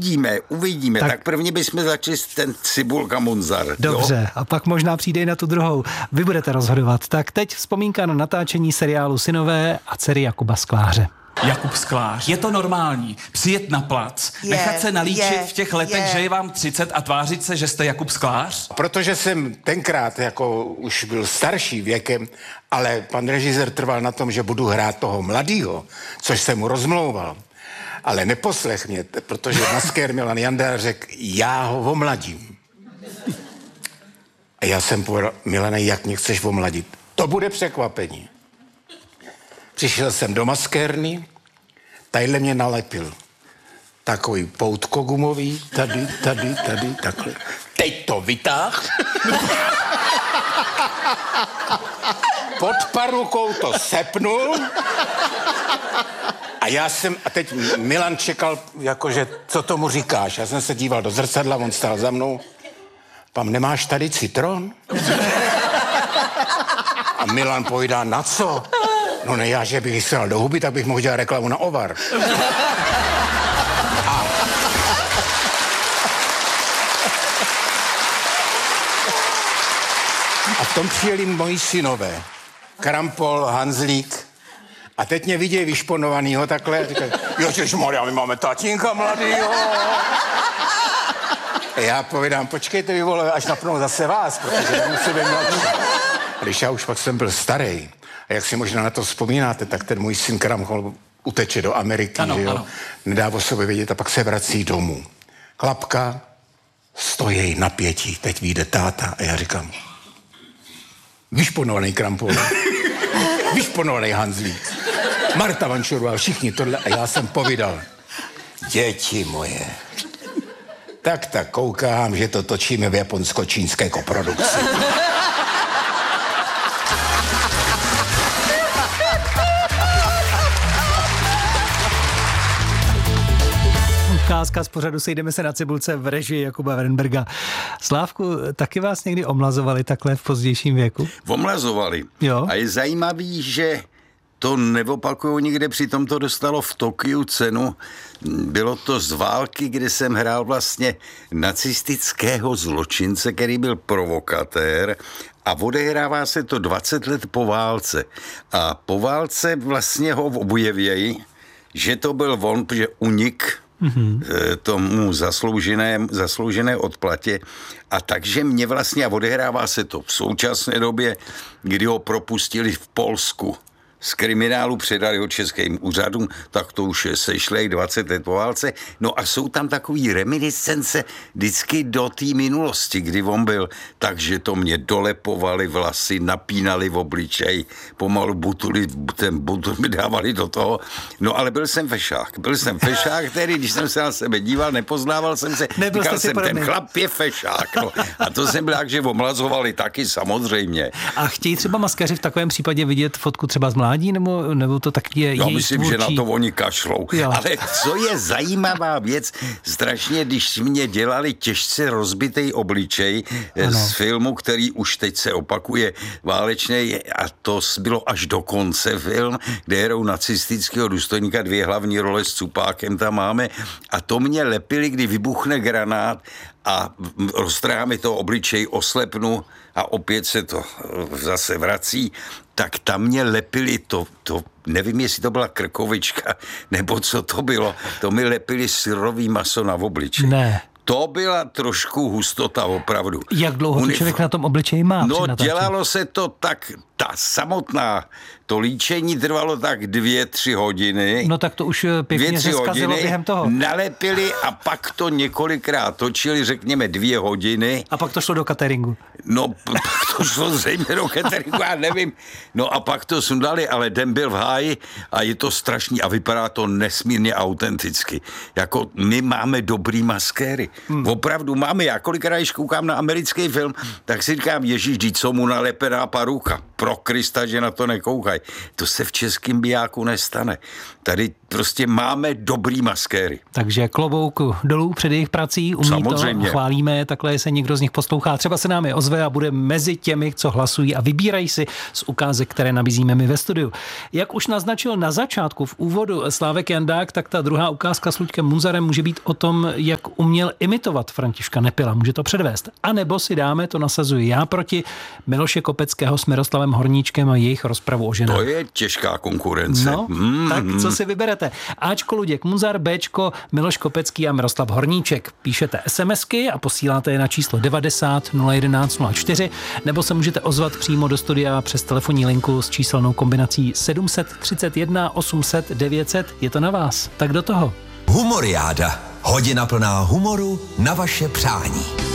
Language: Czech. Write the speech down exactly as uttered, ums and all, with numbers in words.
Uvidíme, uvidíme. Tak, tak první bychom začali ten Cibulka Munzar. Dobře, jo? A pak možná přijde i na tu druhou. Vy budete rozhodovat. Tak teď vzpomínka na natáčení seriálu Synové a dcery Jakuba Skláře. Jakub Sklář. Je to normální přijet na plac, je, nechat se nalíčit je, v těch letech, je. že je vám třicet a tvářit se, že jste Jakub Sklář? Protože jsem tenkrát jako už byl starší věkem, ale pan režisér trval na tom, že budu hrát toho mladýho, což jsem mu rozmlouval. Ale neposlech mě, protože maskér Milan Janda řekl, já ho omladím. A já jsem povedal, Milane, jak mě chceš omladit? To bude překvapení. Přišel jsem do maskérny, tadyhle mě nalepil takový poutko gumový, tady, tady, tady, takhle. Teď to vytáh. Pod parukou to sepnul. A já jsem, a teď Milan čekal, jakože, co tomu říkáš? Já jsem se díval do zrcadla, on stál za mnou. Pam, nemáš tady citron? A Milan povídá, na co? No ne, já, že bych se dal do huby, tak bych mohl dělat reklamu na Ovar. A, a v tom přijeli moji synové. Krampol, Hanzlík. A teď mě vidějí vyšponovanýho takhle a říkají, Ježišmarja, my máme tatínka mladýho. A já povídám, počkejte vy vole, až napnou zase vás, protože nemusím být mladší. A když já už pak jsem byl starý, a jak si možná na to vzpomínáte, tak ten můj syn Kramchol uteče do Ameriky, ano, že jo? Ano. Nedá o sobě vědět a pak se vrací domů. Klapka, stojí napětí, teď vyjde táta a já říkám, vyšponovaný Krampol, vyšponovaný Hanzlík, Marta Vančurová, všichni tohle a já jsem povídal, děti moje, tak tak koukám, že to točíme v japonsko-čínské koprodukci. Ukázka z pořadu Sejdeme se na cibulce v režii Jakuba Wernberga. Slávku, taky vás někdy omlazovali takhle v pozdějším věku? Omlazovali. Jo. A je zajímavý, že to neopakuju nikde, přitom to dostalo v Tokiu cenu. Bylo to z války, kde jsem hrál vlastně nacistického zločince, který byl provokatér a odehrává se to dvacet let po válce. A po válce vlastně ho objevějí, že to byl on, protože unik mm-hmm. tomu zasloužené, zasloužené odplatě. A takže mě vlastně, a odehrává se to v současné době, kdy ho propustili v Polsku. Z kriminálu předali ho českým úřadům, tak to už je sešlej dvacet let po válce. No a jsou tam takový reminiscence vždycky do té minulosti, kdy on byl, takže to mě dolepovali vlasy, napínali v obličej, pomalu butuli, ten butul mi dávali do toho. No ale byl jsem fešák. Byl jsem fešák, který, když jsem se na sebe díval, nepoznával jsem se, Nebyl říkal jsem, podobný. ten chlap je fešák. No. A to jsem byl jak, že omlazovali taky samozřejmě. A chtějí třeba maskéři v takovém případě vidět fotku třeba z mládí, nebo, nebo to tak je Já jejich myslím, tvůrčí... že na to oni kašlou. Jo. Ale co je zajímavá věc, strašně, když mě dělali těžce rozbitej obličej ano. z filmu, který už teď se opakuje válečně, a to bylo až do konce film, kde hrou nacistického důstojníka, dvě hlavní role s cupákem tam máme, a to mě lepili, kdy vybuchne granát a roztrhá mi to obličej, oslepnu a opět se to zase vrací, tak tam mě lepili to, to, nevím, jestli to byla krkovička, nebo co to bylo, to mi lepili syrový maso na obličej. Ne. To byla trošku hustota opravdu. Jak dlouho to člověk na tom obličeji má? No, dělalo se to tak, ta samotná, to líčení trvalo tak dvě, tři hodiny. No tak to už pěkně se zkazilo během toho. Nalepili a pak to několikrát točili, řekněme dvě hodiny. A pak to šlo do cateringu. No, pak to šlo zřejmě do cateringu, já nevím. No a pak to sundali, ale den byl v háji a je to strašný a vypadá to nesmírně autenticky. Jako my máme dobrý maskéry. Hmm. Opravdu máme, já kolikrát, když koukám na americký film, tak si říkám, ježíš, vždyť co mu nalepená paruka. Pro Krista, že na to nekoukají. To se v českém bijáku nestane. Tady prostě máme dobrý maskéry. Takže klobouk dolů před jejich prací, umí Samozřejmě. to, chválíme, takhle se někdo z nich poslouchá. Třeba se nám je ozve a bude mezi těmi, co hlasují a vybírají si z ukázek, které nabízíme my ve studiu. Jak už naznačil na začátku v úvodu Slávek Jandák, tak ta druhá ukázka s Luďkem Munzarem může být o tom, jak uměl imitovat Františka Nepila. Může to předvést. A nebo si dáme, to nasazuji já, proti Miloše Kopeckého s Miroslavem Horníčkem a jejich rozpravu o ženách. To je těžká konkurence. No, mm, tak mm. co si vyberete? Ačko Luděk Munzar, Bčko Miloš Kopecký a Miroslav Horníček. Píšete SMSky a posíláte je na číslo devadesát nula jedenáct nula čtyři, nebo se můžete ozvat přímo do studia přes telefonní linku s číselnou kombinací sedm set třicet jedna osm set devět set. Je to na vás. Tak do toho. Humoriáda. Hodina plná humoru na vaše přání.